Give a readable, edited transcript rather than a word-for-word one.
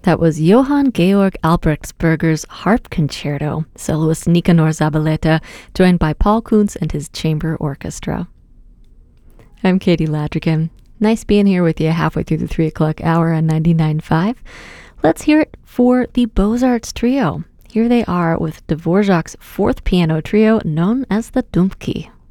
That was Johann Georg Albrechtsberger's Harp Concerto, soloist Nicanor Zabaleta, joined by Paul Kuntz and his chamber orchestra. I'm Katie Ladrigan. Nice being here with you halfway through the 3 o'clock hour on 99.5. Let's hear it for the Beaux-Arts Trio. Here they are with Dvorak's fourth piano trio known as the Dumki.